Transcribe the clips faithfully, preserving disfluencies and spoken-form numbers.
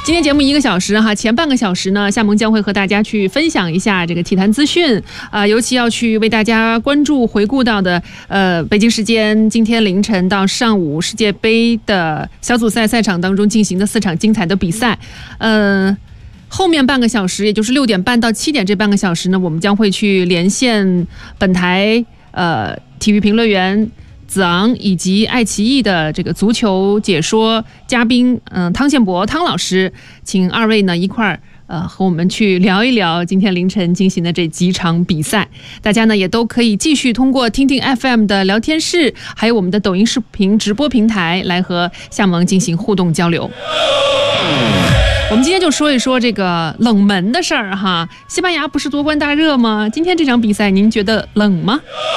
今天节目一个小时哈，前半个小时呢，夏萌将会和大家去分享一下这个体坛资讯啊、呃，尤其要去为大家关注回顾到的呃，北京时间今天凌晨到上午世界杯的小组赛赛场当中进行的四场精彩的比赛，呃。后面半个小时，也就是六点半到七点这半个小时呢，我们将会去连线本台呃体育评论员子昂以及爱奇艺的这个足球解说嘉宾，嗯、呃，汤宪博汤老师，请二位呢一块儿呃和我们去聊一聊今天凌晨进行的这几场比赛。大家呢也都可以继续通过听听 F M 的聊天室，还有我们的抖音视频直播平台来和夏萌进行互动交流。我们今天就说一说这个冷门的事儿哈。西班牙不是夺冠大热吗？今天这场比赛您觉得冷吗？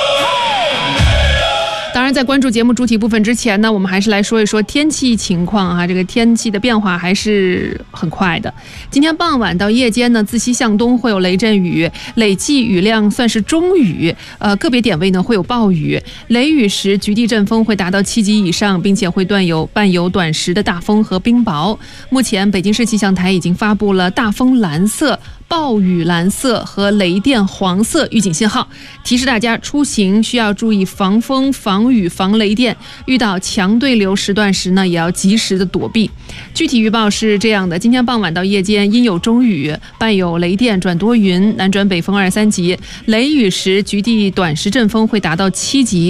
当然，在关注节目主体部分之前呢，我们还是来说一说天气情况啊。这个天气的变化还是很快的。今天傍晚到夜间呢，自西向东会有雷阵雨，累计雨量算是中雨，呃，个别点位呢会有暴雨，雷雨时局地阵风会达到七级以上，并且会伴有伴有短时的大风和冰雹。目前，北京市气象台已经发布了大风蓝色、暴雨蓝色和雷电黄色预警信号，提示大家出行需要注意防风、防雨、防雷电，遇到强对流时段时呢，也要及时的躲避。具体预报是这样的：今天傍晚到夜间阴有中雨，伴有雷电转多云，南转北风二三级，雷雨时局地短时阵风会达到七级。